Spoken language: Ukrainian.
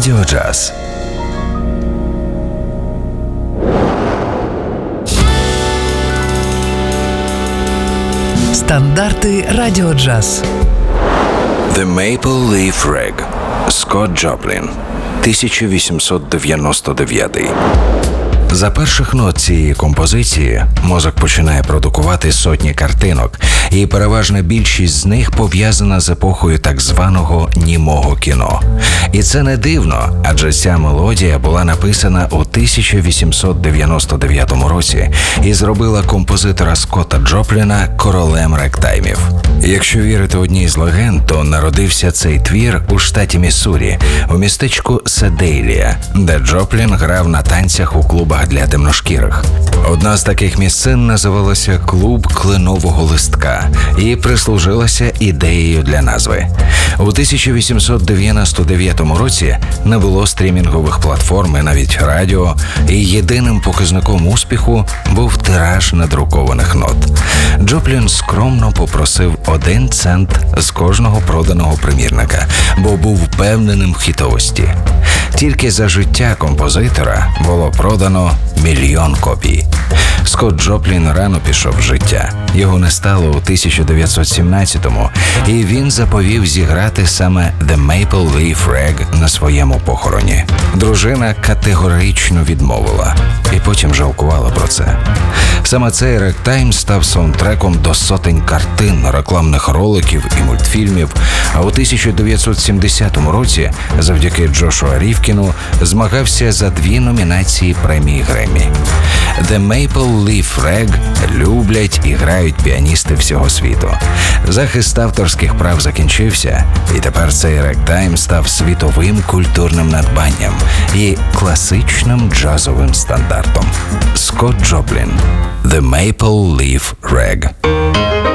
Радіо Джаз. Стандарти Радіо Джаз. The Maple Leaf Rag. Скотт Джоплін. 1899. За перших нот цієї композиції мозок починає продукувати сотні картинок, і переважна більшість з них пов'язана з епохою так званого німого кіно. І це не дивно, адже ця мелодія була написана у 1899 році і зробила композитора Скотта Джопліна королем ректаймів. Якщо вірити одній з легенд, то народився цей твір у штаті Міссурі, у містечку Седейлія, де Джоплін грав на танцях у клубах для темношкірих. Одна з таких місцин називалася «Клуб кленового листка» і прислужилася ідеєю для назви. У 1899 році не було стрімінгових платформ і навіть радіо, і єдиним показником успіху був тираж надрукованих нот. Джоплін скромно попросив 1 цент з кожного проданого примірника, бо був впевненим в хітовості. Тільки за життя композитора було продано 1 мільйон копій. Скотт Джоплін рано пішов з життя. Його не стало у 1917-му, і він заповів зіграти саме «The Maple Leaf Rag» на своєму похороні. Дружина категорично відмовила і потім жалкувала про це. Саме цей ректайм став саундтреком до сотень картин, рекламних роликів і мультфільмів, а у 1970 році завдяки Джошуа Рівкіну змагався за 2 номінації премії Греммі. «The Maple Leaf Rag» люблять і грають піаністи всього світу. Захист авторських прав закінчився, і тепер цей ректайм став світовим культурним надбанням і класичним джазовим стандартом. Скотт Джоплін. «The Maple Leaf Rag».